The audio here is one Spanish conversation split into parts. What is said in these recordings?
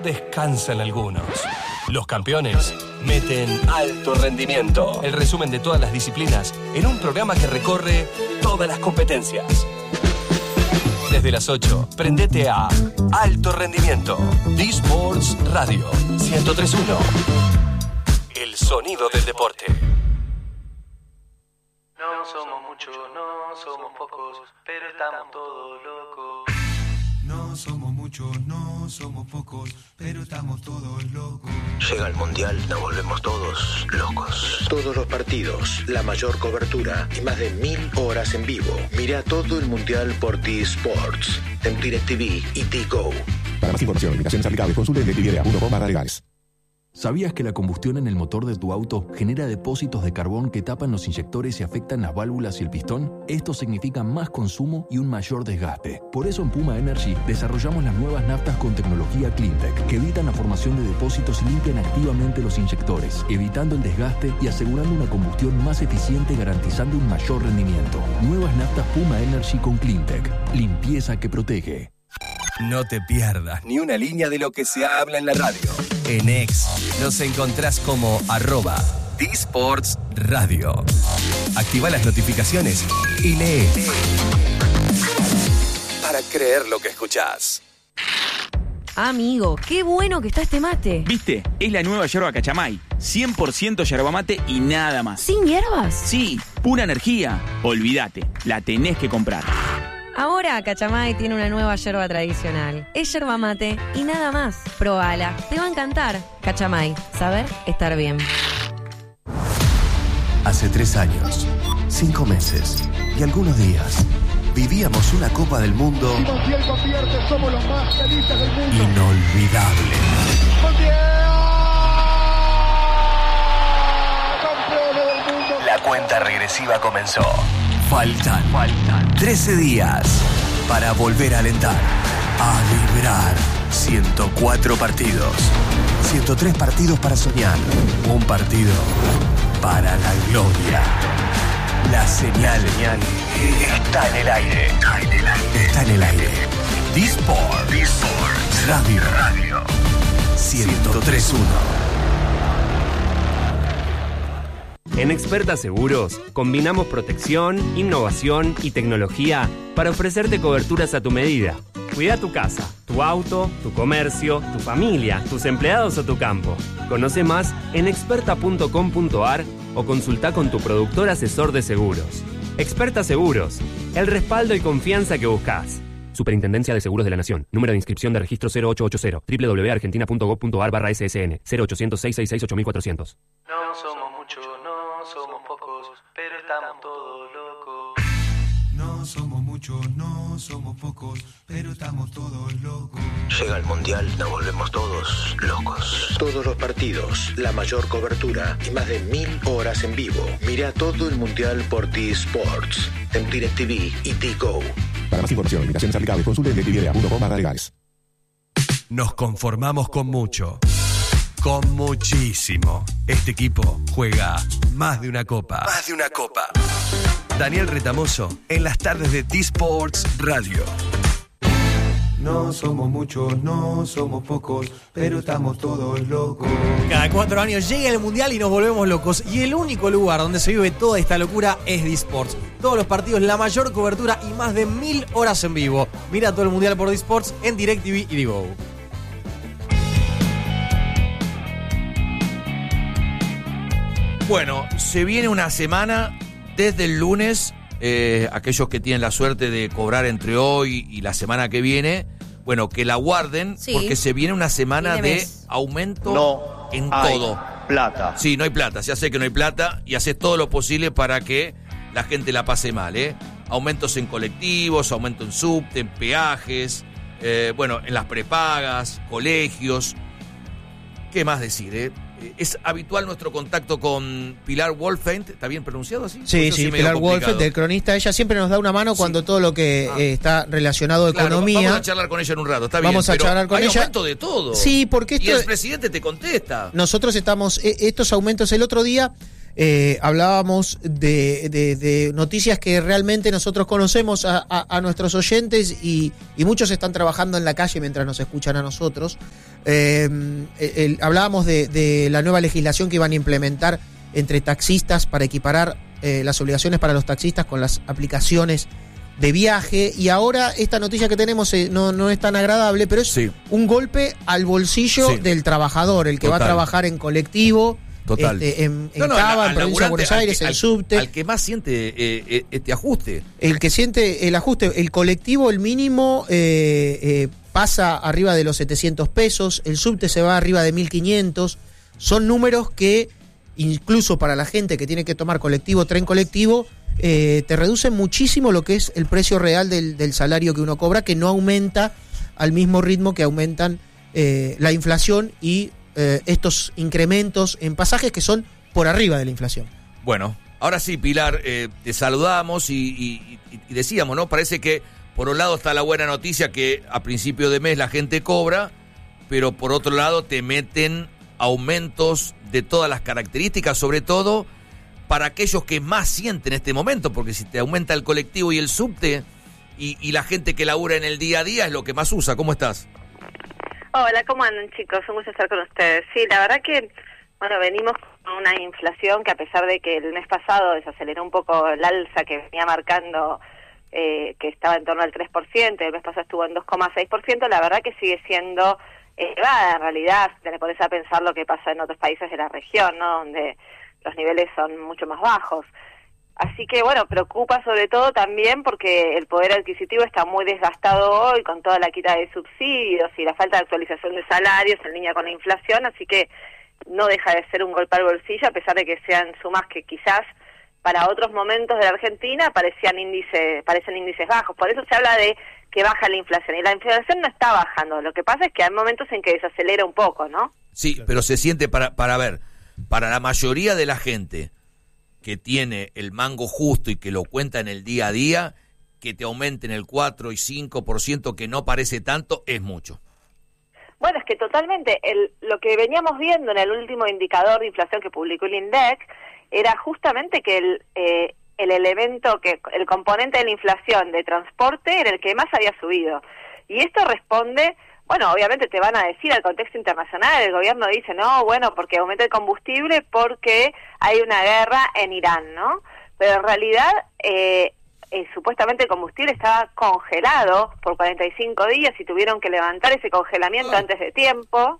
descansan algunos. Los campeones meten alto rendimiento. El resumen de todas las disciplinas en un programa que recorre todas las competencias. Desde las 8, prendete a Alto Rendimiento. D-Sports Radio 103.1. El sonido del deporte. No somos muchos, no somos pocos, pero estamos todos locos. No somos muchos, no somos pocos, pero estamos todos locos. Llega el Mundial, nos volvemos todos locos. Todos los partidos, la mayor cobertura y más de 1000 horas en vivo. Mira todo el Mundial por T-Sports, en DirecTV y T-Go. Para más información, limitaciones aplicables, consulte en DirecTV.com/legales. ¿Sabías que la combustión en el motor de tu auto genera depósitos de carbón que tapan los inyectores y afectan las válvulas y el pistón? Esto significa más consumo y un mayor desgaste. Por eso en Puma Energy desarrollamos las nuevas naftas con tecnología CleanTech, que evitan la formación de depósitos y limpian activamente los inyectores, evitando el desgaste y asegurando una combustión más eficiente, garantizando un mayor rendimiento. Nuevas naftas Puma Energy con CleanTech. Limpieza que protege. No te pierdas ni una línea de lo que se habla en la radio. En X nos encontrás como @D-Sports Radio. Activa las notificaciones y lee para creer lo que escuchás. Amigo, qué bueno que está este mate. ¿Viste? Es la nueva yerba Cachamay. 100% yerba mate y nada más. ¿Sin hierbas? Sí, pura energía. Olvídate, la tenés que comprar. Ahora Cachamay tiene una nueva yerba tradicional. Es yerba mate y nada más. Probala, te va a encantar. Cachamay, saber estar bien. Hace 3 años, 5 meses y algunos días vivíamos una Copa del Mundo inolvidable. La cuenta regresiva comenzó. Faltan 13 días para volver a alentar, a vibrar. 104 partidos, 103 partidos para soñar, un partido para la gloria. La señal está en el aire. Está en el aire. D-Sports Radio 103.1. En Experta Seguros, combinamos protección, innovación y tecnología para ofrecerte coberturas a tu medida. Cuida tu casa, tu auto, tu comercio, tu familia, tus empleados o tu campo. Conoce más en experta.com.ar o consulta con tu productor asesor de seguros. Experta Seguros, el respaldo y confianza que buscas. Superintendencia de Seguros de la Nación. Número de inscripción de registro 0880. www.argentina.gov.ar/ssn. 0800-666-8400. No somos muchos, no somos pocos, pero estamos todos locos. No somos muchos, no somos pocos, pero estamos todos locos. Llega el Mundial, nos volvemos todos locos. Todos los partidos, la mayor cobertura y más de 1000 horas en vivo. Mira todo el Mundial por T-Sports, en DirecTV y T-Go. Para más información, limitaciones aplicables, consulte en DirecTV.com/legales. Nos conformamos con mucho. Con muchísimo. Este equipo juega más de una copa. Más de una copa. Daniel Retamoso en las tardes de D-Sports Radio. No somos muchos, no somos pocos, pero estamos todos locos. Cada 4 años llega el Mundial y nos volvemos locos. Y el único lugar donde se vive toda esta locura es D-Sports. Todos los partidos, la mayor cobertura y más de 1000 horas en vivo. Mira todo el Mundial por D-Sports en DirecTV y Digo. Bueno, se viene una semana desde el lunes. Aquellos que tienen la suerte de cobrar entre hoy y la semana que viene, bueno, que la guarden, sí, porque se viene una semana de aumento en todo. Plata. Sí, no hay plata, ya sé que no hay plata y haces todo lo posible para que la gente la pase mal, ¿eh? Aumentos en colectivos, aumento en subte, en peajes, bueno, en las prepagas, colegios. ¿Qué más decir, Es habitual nuestro contacto con Pilar Wolfent, ¿está bien pronunciado así? Sí, Pilar Wolfent, el cronista. Ella siempre nos da una mano cuando todo lo que está relacionado a economía. Vamos a charlar con ella en un rato, está bien. Vamos a charlar con ella. Hay aumento de todo. Sí, porque esto... Y el presidente te contesta. Nosotros estamos, estos aumentos el otro día, hablábamos de noticias que realmente nosotros conocemos a nuestros oyentes y muchos están trabajando en la calle mientras nos escuchan a nosotros. Hablábamos de la nueva legislación que iban a implementar entre taxistas para equiparar las obligaciones para los taxistas con las aplicaciones de viaje, y ahora esta noticia que tenemos no es tan agradable, pero es un golpe al bolsillo del trabajador, el que va a trabajar en colectivo, en Cava, en Provincia de Buenos Aires, en subte. Al que más siente este ajuste. El que siente el ajuste, el colectivo, el mínimo pasa arriba de los 700 pesos, el subte se va arriba de 1.500, son números que incluso para la gente que tiene que tomar colectivo, tren colectivo, te reducen muchísimo lo que es el precio real del salario que uno cobra, que no aumenta al mismo ritmo que aumentan la inflación y estos incrementos en pasajes que son por arriba de la inflación. Bueno, ahora sí, Pilar, te saludamos y decíamos, ¿no? Parece que por un lado está la buena noticia que a principio de mes la gente cobra, pero por otro lado te meten aumentos de todas las características, sobre todo para aquellos que más sienten en este momento, porque si te aumenta el colectivo y el subte y la gente que labura en el día a día es lo que más usa. ¿Cómo estás? Hola, ¿cómo andan, chicos? Un gusto estar con ustedes. Sí, la verdad que, bueno, venimos con una inflación que a pesar de que el mes pasado desaceleró un poco el alza que venía marcando, que estaba en torno al 3%, el mes pasado estuvo en 2,6%, la verdad que sigue siendo elevada en realidad, si te pones a pensar lo que pasa en otros países de la región, ¿no? Donde los niveles son mucho más bajos. Así que, bueno, preocupa sobre todo también porque el poder adquisitivo está muy desgastado hoy con toda la quita de subsidios y la falta de actualización de salarios en línea con la inflación, así que no deja de ser un golpe al bolsillo, a pesar de que sean sumas que quizás para otros momentos de la Argentina parecen índices bajos. Por eso se habla de que baja la inflación, y la inflación no está bajando. Lo que pasa es que hay momentos en que desacelera un poco, ¿no? Sí, pero se siente para la mayoría de la gente que tiene el mango justo y que lo cuenta en el día a día, que te aumenten el 4 y 5%, que no parece tanto, es mucho. Bueno, es que totalmente, lo que veníamos viendo en el último indicador de inflación que publicó el INDEC, era justamente que el elemento, que el componente de la inflación de transporte era el que más había subido. Y esto responde, bueno, obviamente te van a decir al contexto internacional, el gobierno dice, no, bueno, porque aumenta el combustible porque hay una guerra en Irán, ¿no? Pero en realidad, supuestamente el combustible estaba congelado por 45 días y tuvieron que levantar ese congelamiento antes de tiempo.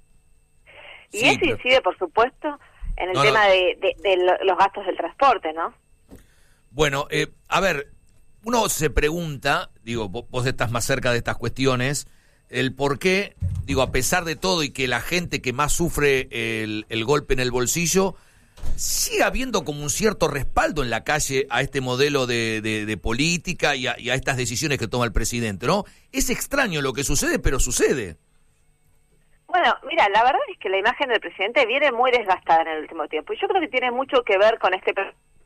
Y sí, eso incide, por supuesto, en el tema de los gastos del transporte, ¿no? Bueno, a ver, uno se pregunta, digo, vos estás más cerca de estas cuestiones, el por qué, digo, a pesar de todo y que la gente que más sufre el golpe en el bolsillo, sigue habiendo como un cierto respaldo en la calle a este modelo de política y a estas decisiones que toma el presidente, ¿no? Es extraño lo que sucede, pero sucede. Bueno, mira, la verdad es que la imagen del presidente viene muy desgastada en el último tiempo. Y yo creo que tiene mucho que ver con este...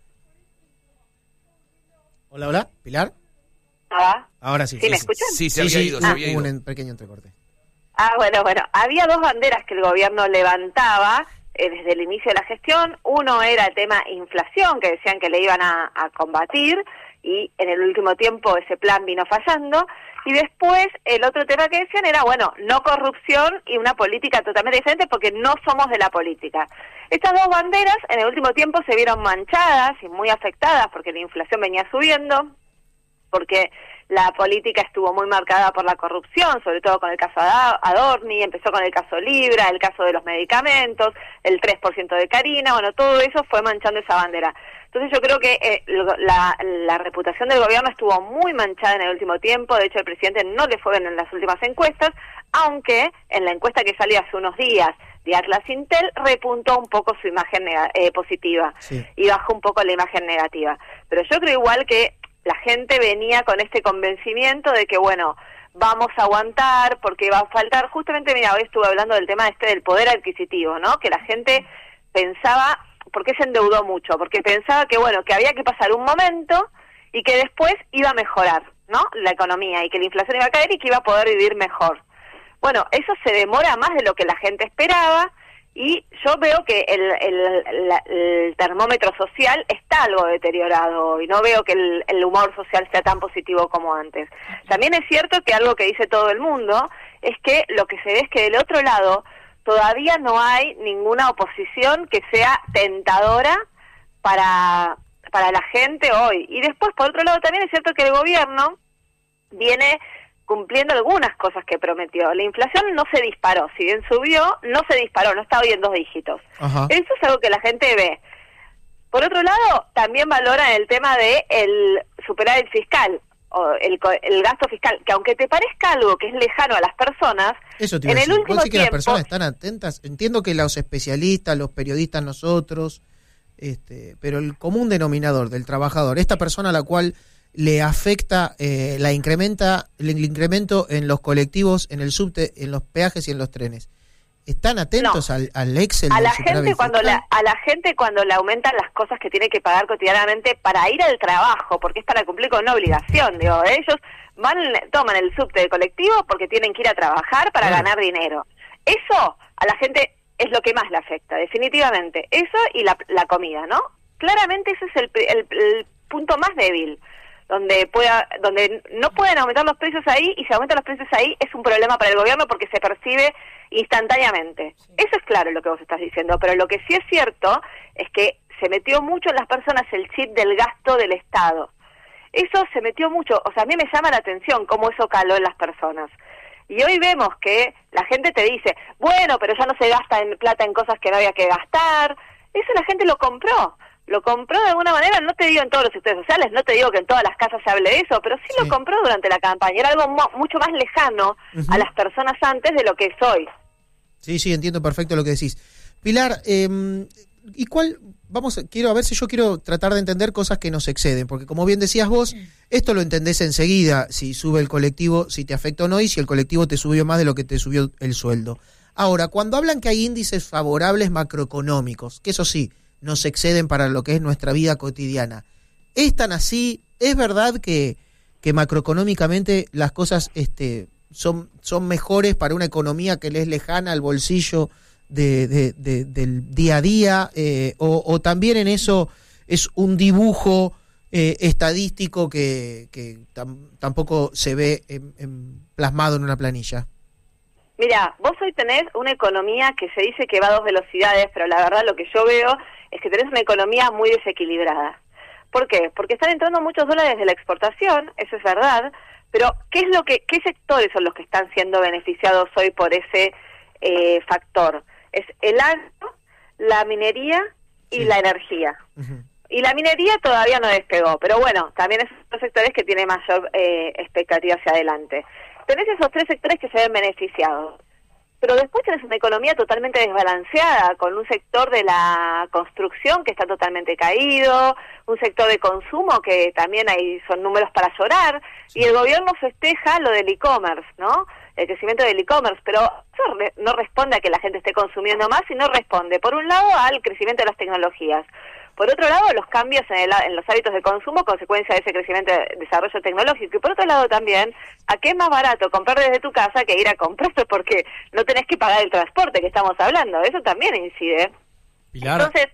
Hola, Pilar. Ahora sí. ¿Sí me escuchan? Sí, se había ido. Hubo un pequeño entrecorte. Bueno. Había dos banderas que el gobierno levantaba desde el inicio de la gestión. Uno era el tema inflación, que decían que le iban a combatir, y en el último tiempo ese plan vino fallando. Y después el otro tema que decían era, bueno, no corrupción y una política totalmente diferente porque no somos de la política. Estas dos banderas en el último tiempo se vieron manchadas y muy afectadas porque la inflación venía subiendo, porque la política estuvo muy marcada por la corrupción, sobre todo con el caso Adorni, empezó con el caso Libra, el caso de los medicamentos, el 3% de Carina, bueno, todo eso fue manchando esa bandera. Entonces yo creo que la reputación del gobierno estuvo muy manchada en el último tiempo. De hecho, el presidente no le fue bien en las últimas encuestas, aunque en la encuesta que salió hace unos días de Atlas Intel repuntó un poco su imagen positiva, y bajó un poco la imagen negativa. Pero yo creo igual que la gente venía con este convencimiento de que, bueno, vamos a aguantar porque va a faltar. Justamente, mira, hoy estuve hablando del tema del poder adquisitivo, ¿no? Que la gente pensaba... ¿Por qué se endeudó mucho? Porque pensaba que, bueno, que había que pasar un momento y que después iba a mejorar, ¿no? La economía, y que la inflación iba a caer y que iba a poder vivir mejor. Bueno, eso se demora más de lo que la gente esperaba, Y yo veo que el termómetro social está algo deteriorado y no veo que el humor social sea tan positivo como antes. También es cierto que algo que dice todo el mundo es que lo que se ve es que del otro lado todavía no hay ninguna oposición que sea tentadora para la gente hoy. Y después, por otro lado, también es cierto que el gobierno viene cumpliendo algunas cosas que prometió. La inflación no se disparó, si bien subió, no se disparó, no está hoy en 2 dígitos. Ajá. Eso es algo que la gente ve. Por otro lado, también valoran el tema de el superávit fiscal, o el gasto fiscal, que aunque te parezca algo que es lejano a las personas, Eso te iba en a el decir. último ¿Vos decís que las tiempo... personas están atentas? Entiendo que los especialistas, los periodistas, nosotros, pero el común denominador del trabajador, esta persona a la cual le afecta el incremento en los colectivos, en el subte, en los peajes y en los trenes. ¿Están atentos al Excel? A del la superávit gente cuando fiscal? a la gente cuando le aumentan las cosas que tiene que pagar cotidianamente para ir al trabajo, porque es para cumplir con una obligación, digo, ellos toman el subte del colectivo porque tienen que ir a trabajar para ganar dinero. Eso a la gente es lo que más le afecta, definitivamente. Eso y la comida, ¿no? Claramente ese es el punto más débil. Donde no pueden aumentar los precios ahí, y si aumentan los precios ahí es un problema para el gobierno porque se percibe instantáneamente. Eso es claro lo que vos estás diciendo, pero lo que sí es cierto es que se metió mucho en las personas el chip del gasto del Estado. Eso se metió mucho, o sea, a mí me llama la atención cómo eso caló en las personas. Y hoy vemos que la gente te dice, bueno, pero ya no se gasta en plata en cosas que no había que gastar. Eso la gente lo compró de alguna manera, no te digo en todos los sectores sociales, no te digo que en todas las casas se hable de eso, pero sí lo compró durante la campaña, era algo mucho más lejano a las personas antes de lo que es hoy. Sí, entiendo perfecto lo que decís. Pilar, ¿y cuál? Quiero tratar de entender cosas que nos exceden, porque como bien decías vos, esto lo entendés enseguida, si sube el colectivo, si te afecta o no, y si el colectivo te subió más de lo que te subió el sueldo. Ahora, cuando hablan que hay índices favorables macroeconómicos, que eso sí, nos exceden para lo que es nuestra vida cotidiana, ¿es tan así? ¿Es verdad que macroeconómicamente las cosas son mejores para una economía que le es lejana al bolsillo del día a día? O también en eso es un dibujo estadístico que tampoco se ve plasmado en una planilla? Mira, vos hoy tenés una economía que se dice que va a 2 velocidades, pero la verdad lo que yo veo es que tenés una economía muy desequilibrada. ¿Por qué? Porque están entrando muchos dólares de la exportación, eso es verdad, pero ¿qué sectores son los que están siendo beneficiados hoy por ese factor? Es el agro, la minería y la energía. Uh-huh. Y la minería todavía no despegó, pero bueno, también es uno de los sectores que tiene mayor expectativa hacia adelante. Tenés esos 3 sectores que se ven beneficiados, pero después tenés una economía totalmente desbalanceada, con un sector de la construcción que está totalmente caído, un sector de consumo que también son números para llorar, y el gobierno festeja lo del e-commerce, ¿no? El crecimiento del e-commerce, pero eso no responde a que la gente esté consumiendo más, sino responde, por un lado, al crecimiento de las tecnologías. Por otro lado, los cambios en los hábitos de consumo, consecuencia de ese crecimiento de desarrollo tecnológico. Y por otro lado también, a qué es más barato comprar desde tu casa que ir a comprar, porque no tenés que pagar el transporte que estamos hablando. Eso también incide. Pilar. Entonces,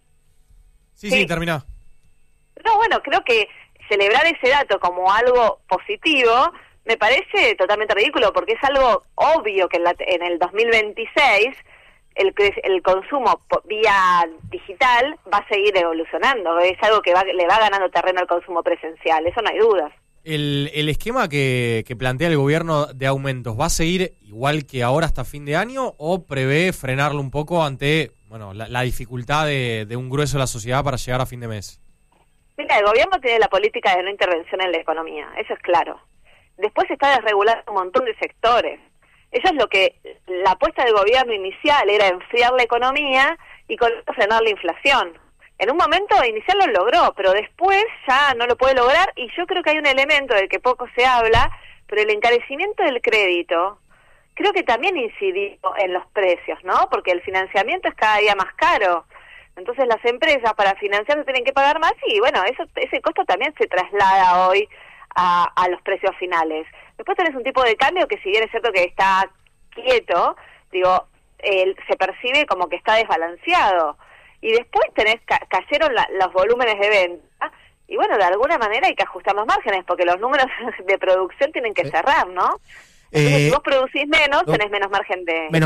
Sí, terminó. No, bueno, creo que celebrar ese dato como algo positivo me parece totalmente ridículo, porque es algo obvio que en el 2026... el consumo vía digital va a seguir evolucionando, es algo que le va ganando terreno al consumo presencial, eso no hay dudas. ¿El esquema que plantea el gobierno de aumentos va a seguir igual que ahora hasta fin de año o prevé frenarlo un poco ante la dificultad de un grueso de la sociedad para llegar a fin de mes? Mira, el gobierno tiene la política de no intervención en la economía, eso es claro. Después está desregulando un montón de sectores. Eso es la apuesta del gobierno inicial era enfriar la economía y con eso frenar la inflación. En un momento inicial lo logró, pero después ya no lo puede lograr, y yo creo que hay un elemento del que poco se habla, pero el encarecimiento del crédito creo que también incidió en los precios, ¿no? Porque el financiamiento es cada día más caro. Entonces las empresas para financiarse tienen que pagar más y bueno, ese costo también se traslada hoy a los precios finales. Después tenés un tipo de cambio que si bien es cierto que está quieto, digo, se percibe como que está desbalanceado. Y después cayeron los volúmenes de venta, y bueno, de alguna manera hay que ajustar los márgenes, porque los números de producción tienen que cerrar, ¿no? Entonces, si vos producís menos, tenés menos margen de